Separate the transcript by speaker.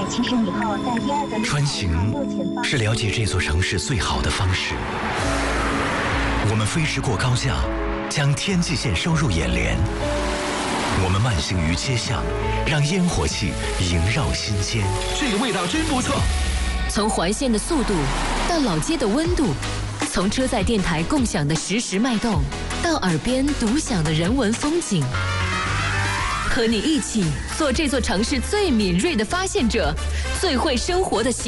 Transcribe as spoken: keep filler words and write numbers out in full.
Speaker 1: 骑驶以后，在第二个
Speaker 2: 穿行是了解这座城市最好的方式。我们飞驰过高架，将天际线收入眼帘。我们慢行于街巷，让烟火气萦绕心间。
Speaker 3: 这个味道真不错。
Speaker 4: 从环线的速度到老街的温度，从车载电台共享的实时脉动，到耳边独享的人文风景。和你一起做这座城市最敏锐的发现者，最会生活的